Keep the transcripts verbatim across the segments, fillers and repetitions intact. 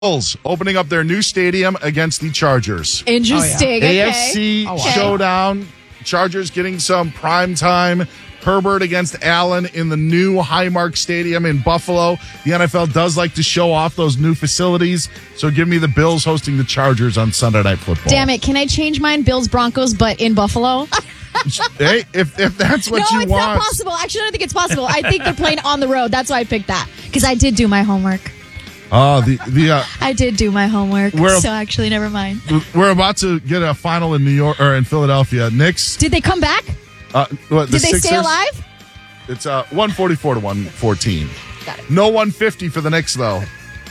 Bills opening up their new stadium against the Chargers. Interesting. A Okay. F C Oh, wow. showdown. Chargers getting some prime time. Herbert against Allen in the new Highmark Stadium in Buffalo. The N F L does like to show off those new facilities, so give me the Bills hosting the Chargers on Sunday Night Football. Damn it. Can I change mine? Bills, Broncos, but in Buffalo? Hey, if, if that's what no, you it's want. not possible. Actually, I don't think it's possible. I think they're playing on the road. That's why I picked that. Because I did do my homework. Oh, the the uh, I did do my homework. We're- So actually, never mind. we're about to get a final in New York or in Philadelphia. Knicks. Did they come back? Uh, what, the Did they Sixers? stay alive? It's uh, one forty-four to one fourteen. Got it. No one fifty for the Knicks, though.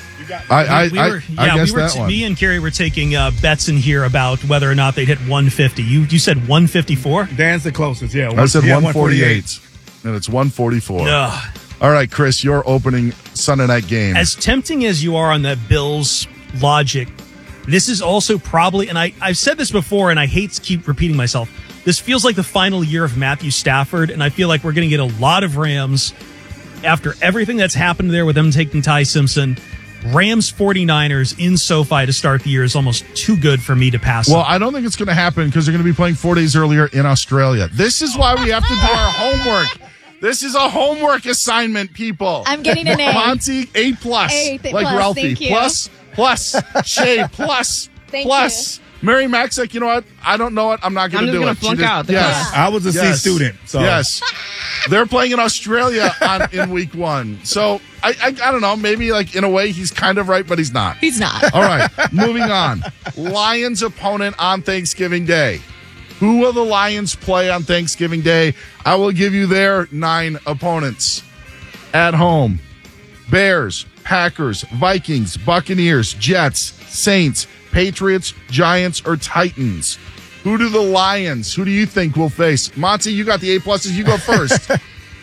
I, I, we I, were, I yeah, guess we were that t- one. me and Kerry were taking uh, bets in here about whether or not they'd hit one fifty. You you said one fifty-four? Dan's the closest, yeah. I said yeah, one forty-eight, and it's one forty-four. Ugh. All right, Chris, your opening Sunday night game. As tempting as you are on that Bills logic, this is also probably, and I, I've said this before, and I hate to keep repeating myself, this feels like the final year of Matthew Stafford, and I feel like we're going to get a lot of Rams after everything that's happened there with them taking Ty Simpson. Rams 49ers in SoFi to start the year is almost too good for me to pass Well, up. I don't think it's going to happen because they're going to be playing four days earlier in Australia. This is why we have to do our homework. This is a homework assignment, people. I'm getting an A. Monty, A plus. A th- like plus, Ralphie. thank you. Plus, plus. Shay, plus. Thank plus. Mary Mac's like, you know what? I don't know it. I'm not going I'm to just do gonna it. She flunk did- out the Yes. class. I was a Yes. C student. So. Yes. They're playing in Australia on, in week one. So, I, I I don't know. Maybe, like, in a way, he's kind of right, but he's not. He's not. All right, moving on. Lions opponent on Thanksgiving Day. Who will the Lions play on Thanksgiving Day? I will give you their nine opponents. At home, Bears, Packers, Vikings, Buccaneers, Jets, Saints, Patriots, Giants, or Titans. Who do the Lions, who do you think will face? Monty, you got the A pluses. You go first.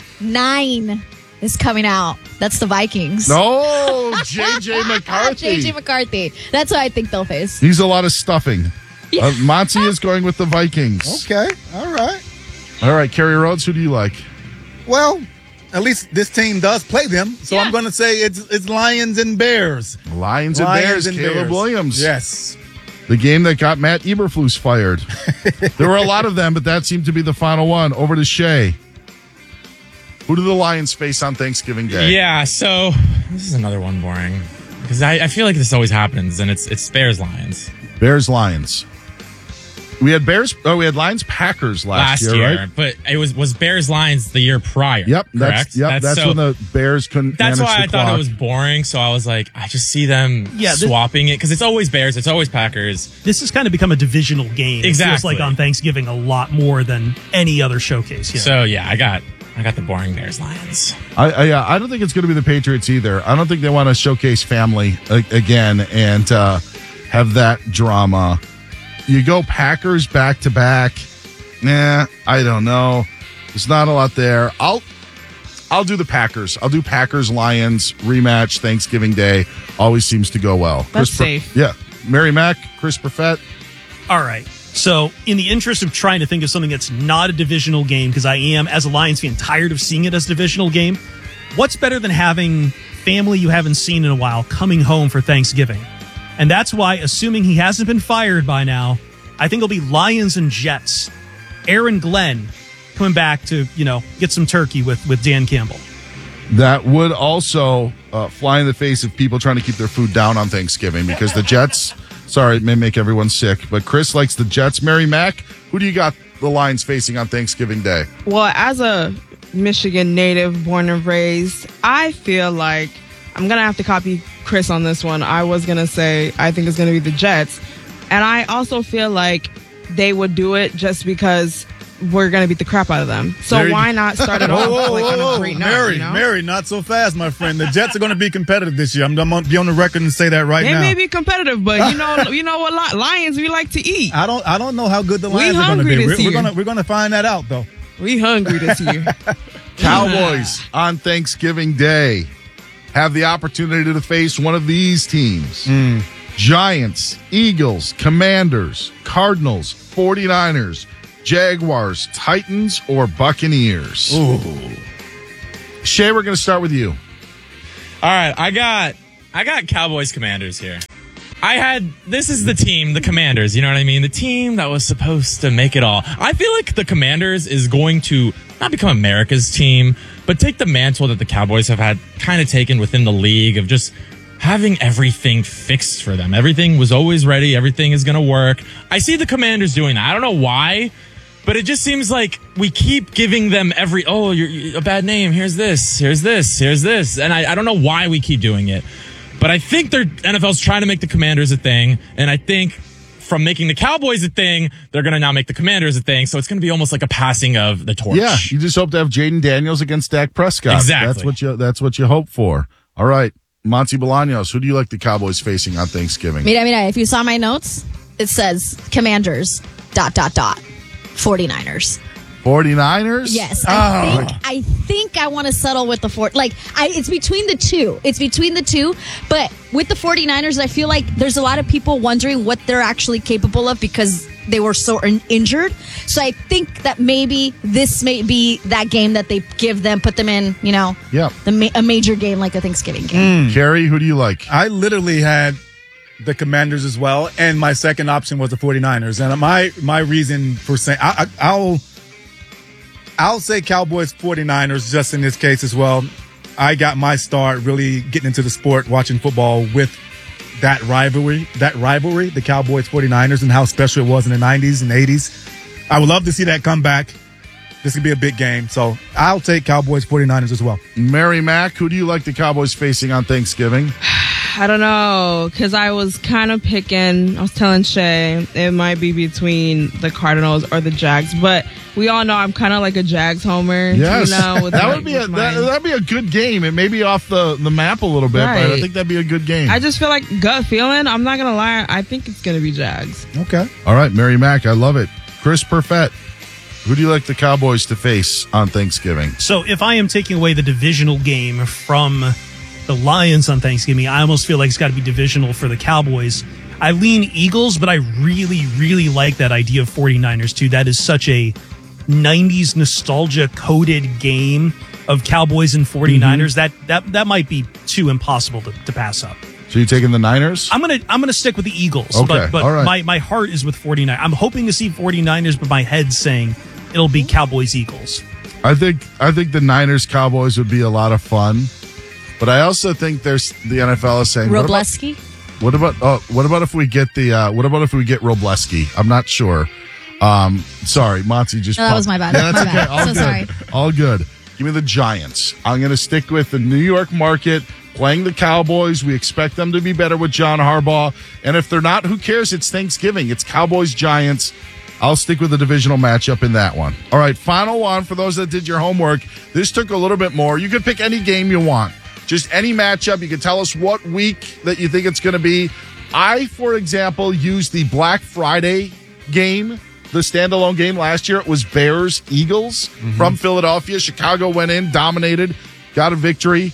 Nine is coming out. That's the Vikings. No, J J McCarthy. J J McCarthy. That's what I think they'll face. He's a lot of stuffing. Uh, Monty is going with the Vikings. Okay, all right. All right, Kerry Rhodes, who do you like? Well, at least this team does play them, so Yeah. I'm going to say it's it's Lions and Bears. Lions and Lions Bears, and Caleb Bears. Williams. Yes. The game that got Matt Eberflus fired. There were a lot of them, but that seemed to be the final one. Over to Shay. Who do the Lions face on Thanksgiving Day? Yeah, so this is another one boring because I, I feel like this always happens, and it's it's Bears Lions Bears, Lions. We had Bears. Oh, we had Lions, Packers last, last year, year, right? but it was was Bears Lions the year prior. Yep, correct. that's yep. That's, so, when the Bears couldn't. That's manage why the I thought clock. it was boring. So I was like, I just see them Yeah, this- swapping it because it's always Bears, it's always Packers. This has kind of become a divisional game. It feels Exactly. like on Thanksgiving a lot more than any other showcase. Yeah. So yeah, I got I got the boring Bears Lions. I, I, yeah, I don't think it's going to be the Patriots either. I don't think they want to showcase family a- again and uh, have that drama. You go Packers back to back. Nah, I don't know. There's not a lot there. I'll I'll do the Packers. I'll do Packers Lions rematch Thanksgiving Day. Always seems to go well. That's Chris Pro- safe. Yeah, Mary Mack, Chris Perfett. All right. So, in the interest of trying to think of something that's not a divisional game, because I am, as a Lions fan, tired of seeing it as a divisional game, what's better than having family you haven't seen in a while coming home for Thanksgiving? And that's why, assuming he hasn't been fired by now, I think it'll be Lions and Jets. Aaron Glenn coming back to, you know, get some turkey with, with Dan Campbell. That would also uh, fly in the face of people trying to keep their food down on Thanksgiving because the Jets, sorry, it may make everyone sick, but Chris likes the Jets. Mary Mack, who do you got the Lions facing on Thanksgiving Day? Well, as a Michigan native, born and raised, I feel like I'm going to have to copy Chris on this one. I was going to say I think it's going to be the Jets. And I also feel like they would do it just because we're going to beat the crap out of them. So There you why go. not start it Whoa, off whoa, like on whoa, a whoa. great note? Mary, You know? Mary, not so fast, my friend. The Jets are going to be competitive this year. I'm, I'm going to be on the record and say that right They now. may be competitive, but you know, you know what? Li- Lions, we like to eat. I don't. I don't know how good the We Lions are going to hungry be. this We're, we're year. going to we're going to find that out, though. We hungry this year. Cowboys on Thanksgiving Day have the opportunity to face one of these teams. Giants, Eagles, Commanders, Cardinals, 49ers, Jaguars, Titans, or Buccaneers. Ooh. Shay, we're going to start with you. All right, I got I got Cowboys Commanders here. I had, this is the team, the Commanders, you know what I mean? The team that was supposed to make it all. I feel like the Commanders is going to not become America's team, but take the mantle that the Cowboys have had kind of taken within the league of just having everything fixed for them. Everything was always ready. Everything is going to work. I see the Commanders doing that. I don't know why, but it just seems like we keep giving them every, oh, you're, you're a bad name. Here's this, here's this, here's this. And I, I don't know why we keep doing it. But I think their N F L's trying to make the Commanders a thing. And I think from making the Cowboys a thing, they're going to now make the Commanders a thing. So it's going to be almost like a passing of the torch. Yeah, you just hope to have Jaden Daniels against Dak Prescott. Exactly. That's what you, that's what you hope for. All right. Monty Bolaños, who do you like the Cowboys facing on Thanksgiving? Mira, mira, if you saw my notes, it says Commanders, dot, dot, dot, forty-niners. forty-niners? Yes, Oh. I think I think I want to settle with the four. Like, I, it's between the two. It's between the two. But with the forty-niners, I feel like there's a lot of people wondering what they're actually capable of because they were so in- injured. So I think that maybe this may be that game that they give them, put them in, you know, Yep. the ma- a major game like a Thanksgiving game. Carrie, who do you like? I literally had the Commanders as well, and my second option was the forty-niners. And my my reason for saying I, I, I'll I'll say Cowboys forty-niners just in this case as well. I got my start really getting into the sport, watching football with that rivalry, that rivalry, the Cowboys forty-niners, and how special it was in the nineties and eighties. I would love to see that come back. This could be a big game. So I'll take Cowboys forty-niners as well. Mary Mack, who do you like the Cowboys facing on Thanksgiving? I don't know, because I was kind of picking, I was telling Shay, it might be between the Cardinals or the Jags, but we all know I'm kind of like a Jags homer. Yes. You know, with that my- would be a with that, my- that'd be a good game. It may be off the, the map a little bit, but I Right. think that'd be a good game. I just feel like gut feeling, I'm not going to lie, I think it's going to be Jags. Okay. All right, Mary Mack, I love it. Chris Perfett, who do you like the Cowboys to face on Thanksgiving? So if I am taking away the divisional game from the Lions on Thanksgiving, I almost feel like it's got to be divisional for the Cowboys. I lean Eagles, but I really, really like that idea of forty-niners too. That is such a nineties nostalgia coded game of Cowboys and forty-niners. Mm-hmm. That that that might be too impossible to, to pass up. So you taking the Niners? I'm gonna I'm gonna stick with the Eagles. Okay, But, but all right. my, my heart is with forty-nine. I'm hoping to see forty-niners, but my head's saying it'll be Cowboys Eagles. I think I think the Niners Cowboys would be a lot of fun, but I also think there's the N F L is saying what about, Robleski. what about oh, what about if we get the uh, what about if we get Robleski? I'm not sure. Um, sorry, Monty just No, that popped- was my bad. Yeah, that's My okay. bad. All So good. sorry. All good. Give me the Giants. I'm going to stick with the New York market. Playing the Cowboys, we expect them to be better with John Harbaugh. And if they're not, who cares? It's Thanksgiving. It's Cowboys Giants. I'll stick with the divisional matchup in that one. All right, final one for those that did your homework. This took a little bit more. You could pick any game you want, just any matchup. You can tell us what week that you think it's going to be. I, for example, used the Black Friday game, the standalone game last year. It was Bears Eagles from Philadelphia. Chicago went in, dominated, got a victory.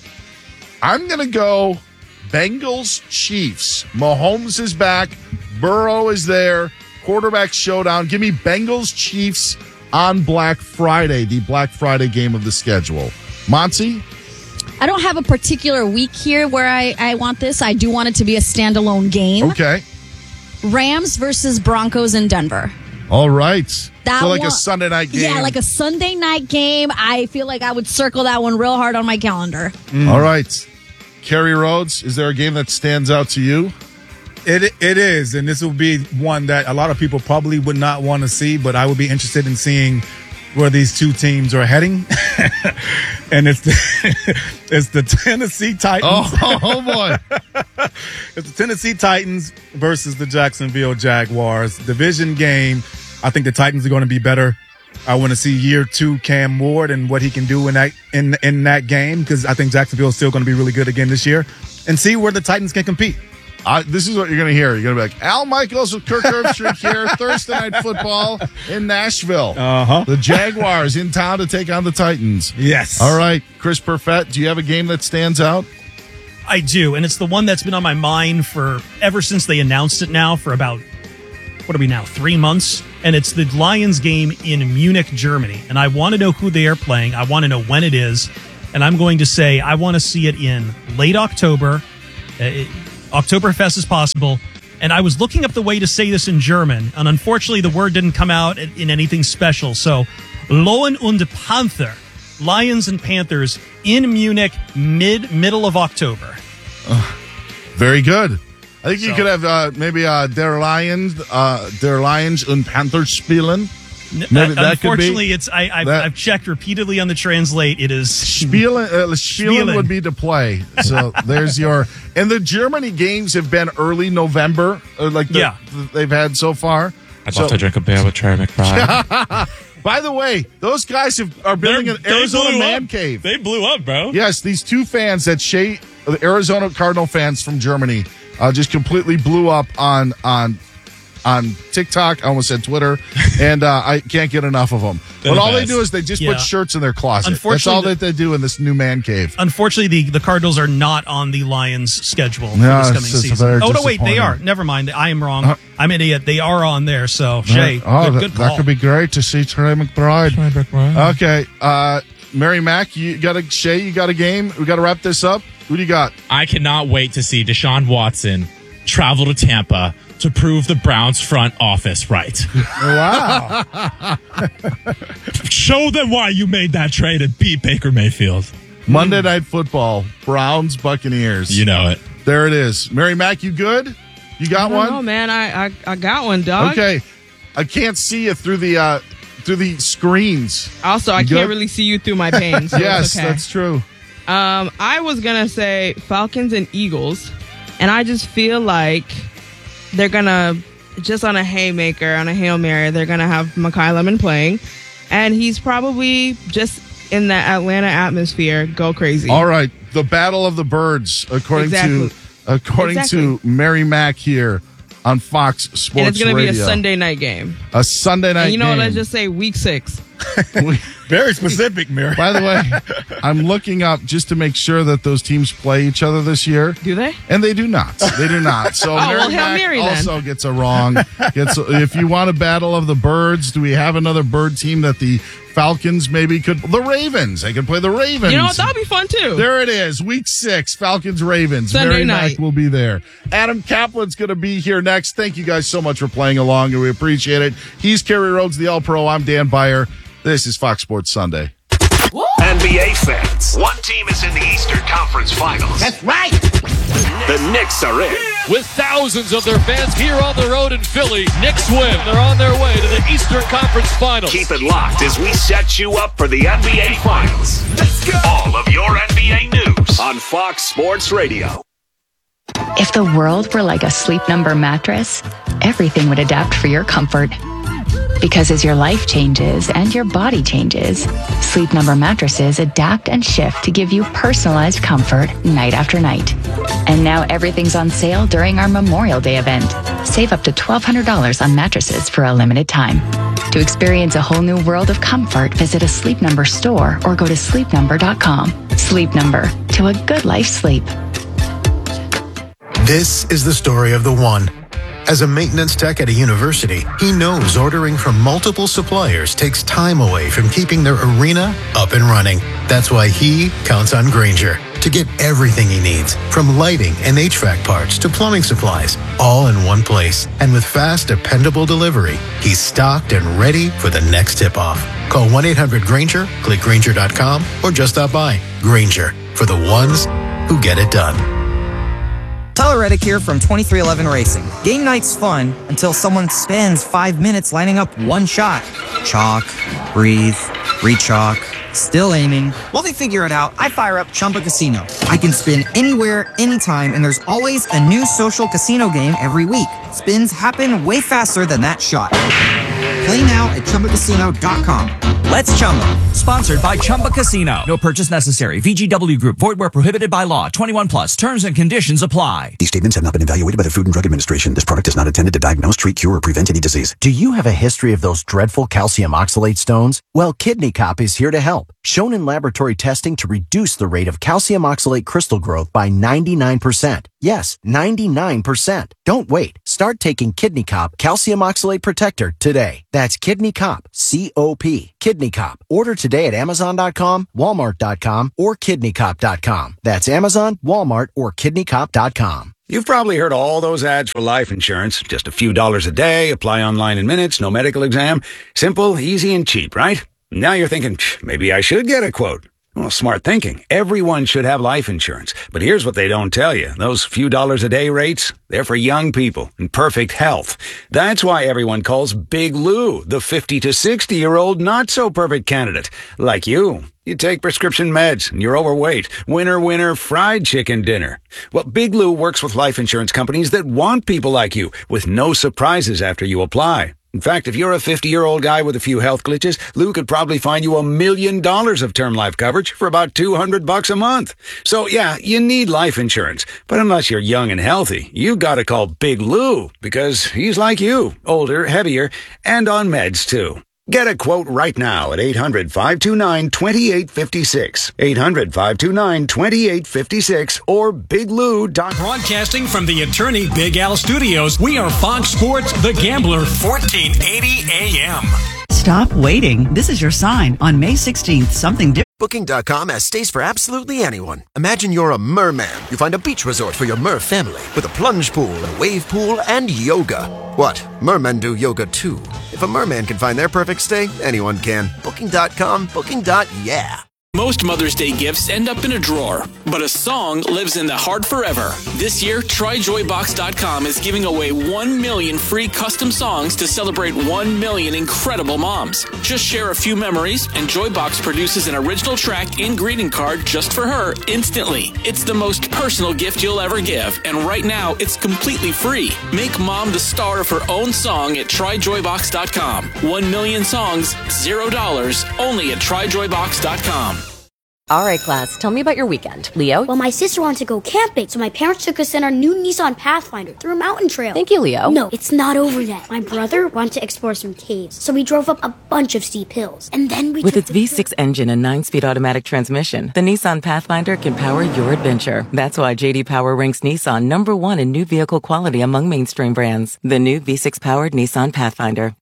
I'm going to go Bengals Chiefs. Mahomes is back. Burrow is there. Quarterback showdown. Give me Bengals Chiefs on Black Friday, the Black Friday game of the schedule. Monty? I don't have a particular week here where I, I want this. I do want it to be a standalone game. Okay. Rams versus Broncos in Denver. All right. That so like one- a Sunday night game. Yeah, like a Sunday night game. I feel like I would circle that one real hard on my calendar. All right. Kerry Rhodes, is there a game that stands out to you? It it is, and this will be one that a lot of people probably would not want to see, but I would be interested in seeing where these two teams are heading. And it's the, it's the Tennessee Titans. Oh, oh boy. It's the Tennessee Titans versus the Jacksonville Jaguars. Division game. I think the Titans are going to be better. I want to see year two Cam Ward and what he can do in that in in that game, because I think Jacksonville is still going to be really good again this year, and see where the Titans can compete. I, this is what you're going to hear. You're going to be like, Al Michaels with Kirk Herbstreit here, Thursday Night Football in Nashville. Uh-huh. The Jaguars in town to take on the Titans. Yes. All right, Chris Perfett, do you have a game that stands out? I do, and it's the one that's been on my mind for ever since they announced it now for about, what are we now, three months? And it's the Lions game in Munich, Germany. And I want to know who they are playing. I want to know when it is. And I'm going to say I want to see it in late October Uh, it, Oktoberfest is possible. And I was looking up the way to say this in German, and unfortunately the word didn't come out in, in anything special. So, Löwen und Panther, Lions and Panthers in Munich, mid middle of October. Uh, very good. I think So- you could have uh, maybe uh, Der Lions, uh, Der Lions und Panthers spielen. Maybe Uh, that could be- unfortunately, it's I, I've, that- I've checked repeatedly on the translate. It is Spielen, uh, Spielen Spielen. would be to play. So there's your. And the Germany games have been early November, uh, like the, Yeah. they've had so far. I'd So- love to drink a beer with Trey McBride. By the way, those guys have, are building They're- an they Arizona blew man up. cave. They blew up, bro. Yes, these two fans that Shea, the Arizona Cardinal fans from Germany, uh, just completely blew up on on on TikTok. I almost said Twitter, and uh, I can't get enough of them. They're But the all they best. do is they just Yeah. put shirts in their closet. That's Unfortunately, all the- that they do in this new man cave. unfortunately the, the Cardinals are not on the Lions schedule for No, this it's coming just season. very Oh no, wait, they disappointing. are. Never mind. I am wrong. Uh, I'm an idiot. They are on there. So Shay, oh, good, that, good that call. could be great to see Trey McBride. Trey McBride. Okay, uh, Mary Mack, you got a Shay. You got a game. We got to wrap this up. Who do you got? I cannot wait to see Deshaun Watson travel to Tampa to prove the Browns front office right. Wow. Show them why you made that trade and beat Baker Mayfield. Monday Night Football, Browns Buccaneers. You know it. There it is. Mary Mack, you good? You got I one? don't know, man. I, I I got one, dog. Okay, I can't see you through the uh, through the screens. Also, I You can't good? really see you through my pain. So yes, it's okay. that's true. Um, I was gonna say Falcons and Eagles, and I just feel like they're gonna just on a haymaker, on a Hail Mary, they're gonna have Mekhi Lemon playing, and he's probably just in the Atlanta atmosphere go crazy. All right, the Battle of the Birds, according Exactly. to according Exactly. to Mary Mack here on Fox Sports and it's gonna Radio. be a Sunday night game. A Sunday night And you know what? game. Let's just say week six. Very specific, Mary. By the way, I'm looking up just to make sure that those teams play each other this year. Do they? And they do not. They do not. So Oh, Mary well, Hail Mack Mary then. also gets a wrong. Gets if you want a battle of the birds, do we have another bird team that the Falcons maybe could? The Ravens. They could play the Ravens. You know what? That would be fun too. There it is. Week six, Falcons Ravens. Sunday Mary night. Mack will be there. Adam Kaplan's going to be here next. Thank you guys so much for playing along, and we appreciate it. He's Kerry Rhodes, the All Pro. I'm Dan Byer. This is Fox Sports Sunday. N B A fans, one team is in the Eastern Conference Finals. That's right. The Knicks are in. With thousands of their fans here on the road in Philly, Knicks win. They're on their way to the Eastern Conference Finals. Keep it locked as we set you up for the N B A Finals. Let's go. All of your N B A news on Fox Sports Radio. If the world were like a Sleep Number mattress, everything would adapt for your comfort. Because as your life changes and your body changes, Sleep Number mattresses adapt and shift to give you personalized comfort night after night. And now everything's on sale during our Memorial Day event. Save up to twelve hundred dollars on mattresses for a limited time. To experience a whole new world of comfort, visit a Sleep Number store or go to sleep number dot com. Sleep Number, to a good life sleep. This is the story of the one. As a maintenance tech at a university, he knows ordering from multiple suppliers takes time away from keeping their arena up and running. That's why he counts on Grainger to get everything he needs, from lighting and H V A C parts to plumbing supplies, all in one place. And with fast, dependable delivery, he's stocked and ready for the next tip-off. Call one eight hundred Grainger, click Grainger dot com, or just stop by. Grainger, for the ones who get it done. Tyler Reddick here from twenty-three eleven Racing. Game night's fun until someone spends five minutes lining up one shot. Chalk, breathe, re-chalk, still aiming. While they figure it out, I fire up Chumba Casino. I can spin anywhere, anytime, and there's always a new social casino game every week. Spins happen way faster than that shot. Play now at chumba casino dot com. Let's Chumba. Sponsored by Chumba Casino. No purchase necessary. V G W Group. Void where prohibited by law. twenty-one plus. Terms and conditions apply. These statements have not been evaluated by the Food and Drug Administration. This product is not intended to diagnose, treat, cure, or prevent any disease. Do you have a history of those dreadful calcium oxalate stones? Well, Kidney Cop is here to help. Shown in laboratory testing to reduce the rate of calcium oxalate crystal growth by ninety-nine percent. Yes, ninety-nine percent. Don't wait. Start taking Kidney Cop Calcium Oxalate Protector today. That's Kidney Cop, C O P, Kidney Cop. Order today at Amazon dot com, Walmart dot com, or Kidney Cop dot com. That's Amazon, Walmart, or Kidney Cop dot com. You've probably heard all those ads for life insurance. Just a few dollars a day, apply online in minutes, no medical exam. Simple, easy, and cheap, right? Now you're thinking, maybe I should get a quote. Well, smart thinking. Everyone should have life insurance. But here's what they don't tell you. Those few dollars a day rates, they're for young people in perfect health. That's why everyone calls Big Lou the fifty to sixty-year-old not-so-perfect candidate. Like you. You take prescription meds and you're overweight. Winner, winner, fried chicken dinner. Well, Big Lou works with life insurance companies that want people like you with no surprises after you apply. In fact, if you're a fifty-year-old guy with a few health glitches, Lou could probably find you a million dollars of term life coverage for about two hundred bucks a month. So yeah, you need life insurance. But unless you're young and healthy, you gotta call Big Lou because he's like you, older, heavier, and on meds too. Get a quote right now at eight hundred, five two nine, two eight five six. eight hundred, five two nine, two eight five six or big lou dot com. Broadcasting from the Attorney Big Al Studios, we are Fox Sports The Gambler, fourteen eighty A M. Stop waiting. This is your sign. On May sixteenth, something different. Booking dot com has stays for absolutely anyone. Imagine you're a merman. You find a beach resort for your mer family with a plunge pool, a wave pool, and yoga. What? Mermen do yoga too. If a merman can find their perfect stay, anyone can. Booking dot com, booking. Yeah. Most Mother's Day gifts end up in a drawer, but a song lives in the heart forever. This year, Try Joy Box dot com is giving away one million free custom songs to celebrate one million incredible moms. Just share a few memories, and Joybox produces an original track and greeting card just for her instantly. It's the most personal gift you'll ever give, and right now, it's completely free. Make mom the star of her own song at Try Joy Box dot com. One million songs, zero dollars, only at Try Joy Box dot com. All right, class, tell me about your weekend. Leo? Well, my sister wanted to go camping, so my parents took us in our new Nissan Pathfinder through a mountain trail. Thank you, Leo. No, it's not over yet. My brother wanted to explore some caves, so we drove up a bunch of steep hills. And then we With took its the V six engine and nine-speed automatic transmission, the Nissan Pathfinder can power your adventure. That's why J D Power ranks Nissan number one in new vehicle quality among mainstream brands. The new V six-powered Nissan Pathfinder.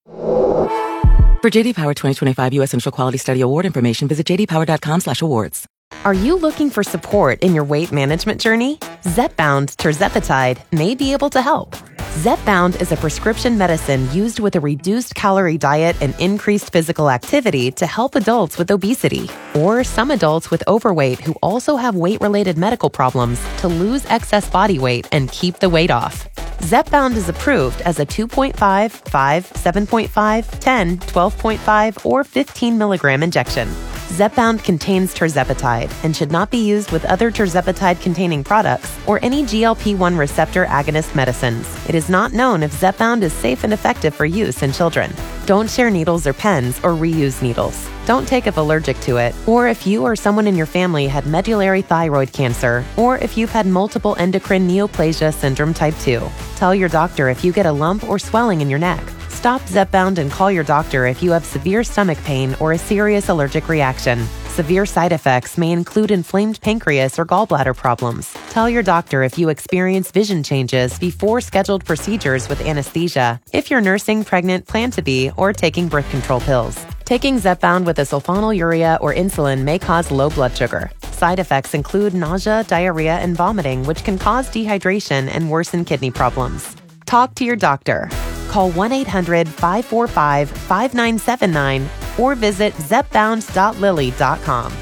For J D Power twenty twenty-five U S Central Quality Study Award information, visit j d power dot com slash awards. Are you looking for support in your weight management journey? Zepbound Tirzepatide may be able to help. Zepbound is a prescription medicine used with a reduced calorie diet and increased physical activity to help adults with obesity or some adults with overweight who also have weight-related medical problems to lose excess body weight and keep the weight off. Zepbound is approved as a two point five, five, seven point five, ten, twelve point five, or fifteen milligram injection. Zepbound contains tirzepatide and should not be used with other tirzepatide-containing products or any G L P one receptor agonist medicines. It is not known if Zepbound is safe and effective for use in children. Don't share needles or pens or reuse needles. Don't take if allergic to it, or if you or someone in your family had medullary thyroid cancer, or if you've had multiple endocrine neoplasia syndrome type two. Tell your doctor if you get a lump or swelling in your neck. Stop Zepbound and call your doctor if you have severe stomach pain or a serious allergic reaction. Severe side effects may include inflamed pancreas or gallbladder problems. Tell your doctor if you experience vision changes before scheduled procedures with anesthesia, if you're nursing, pregnant, plan to be, or taking birth control pills. Taking Zepbound with a sulfonylurea or insulin may cause low blood sugar. Side effects include nausea, diarrhea, and vomiting, which can cause dehydration and worsen kidney problems. Talk to your doctor. Call one eight hundred, five four five, five nine seven nine or visit zepbound dot lilly dot com.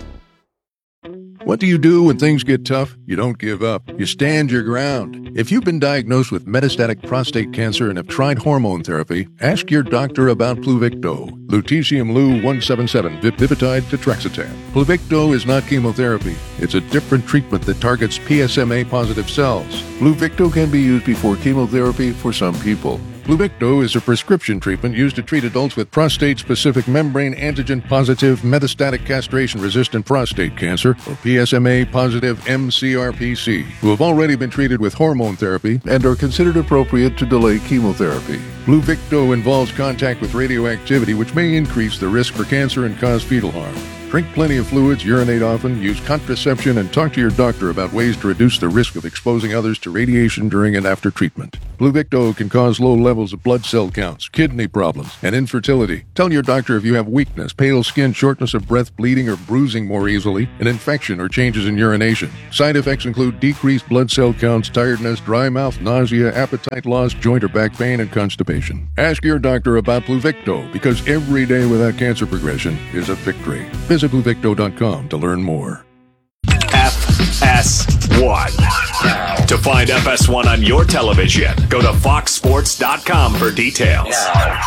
What do you do when things get tough? You don't give up. You stand your ground. If you've been diagnosed with metastatic prostate cancer and have tried hormone therapy, ask your doctor about Pluvicto. Lutetium Lu one seventy-seven, Vipivitide Tetraxetan. Pluvicto is not chemotherapy. It's a different treatment that targets P S M A-positive cells. Pluvicto can be used before chemotherapy for some people. Pluvicto is a prescription treatment used to treat adults with prostate-specific membrane antigen-positive metastatic castration-resistant prostate cancer, or P S M A-positive M C R P C, who have already been treated with hormone therapy and are considered appropriate to delay chemotherapy. Pluvicto involves contact with radioactivity, which may increase the risk for cancer and cause fetal harm. Drink plenty of fluids, urinate often, use contraception, and talk to your doctor about ways to reduce the risk of exposing others to radiation during and after treatment. Pluvicto can cause low levels of blood cell counts, kidney problems, and infertility. Tell your doctor if you have weakness, pale skin, shortness of breath, bleeding or bruising more easily, an infection or changes in urination. Side effects include decreased blood cell counts, tiredness, dry mouth, nausea, appetite loss, joint or back pain, and constipation. Ask your doctor about Pluvicto because every day without cancer progression is a victory. Visit Pluvicto dot com to learn more. F S one. To find F S one on your television, go to fox sports dot com for details.